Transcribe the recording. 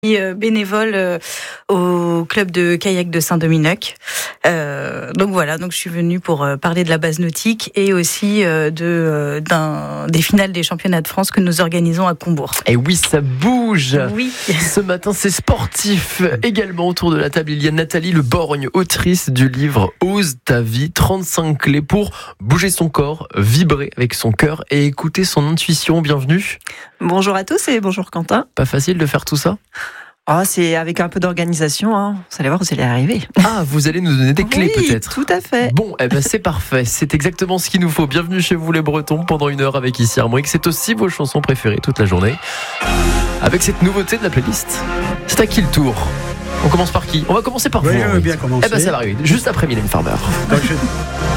bénévole au club de kayak de Saint-Dominique. Donc voilà, donc je suis venue pour parler de la base nautique et aussi des finales des championnats de France que nous organisons à Combourg. Et oui, ça bouge. Oui. Ce matin, c'est sportif. Également autour de la table, il y a Nathalie Le Borgne, autrice du livre Ose ta vie, 35 clés pour bouger son corps, vibrer avec son cœur et écouter son intuition. Bienvenue. Bonjour à tous et bonjour Quentin. Pas facile de faire tout ça ? C'est avec un peu d'organisation, hein. Vous allez voir, vous allez arriver. Ah, vous allez nous donner des clés peut-être. Tout à fait. Bon, c'est parfait, c'est exactement ce qu'il nous faut. Bienvenue chez vous les Bretons pendant 1 heure avec Ici Armorique. C'est aussi vos chansons préférées toute la journée. Avec cette nouveauté de la playlist. C'est à qui le tour ? On commence par qui ? On va commencer par vous. Oui, je veux bien commencer. Ça va arriver, juste après Mylène Farmer. Donc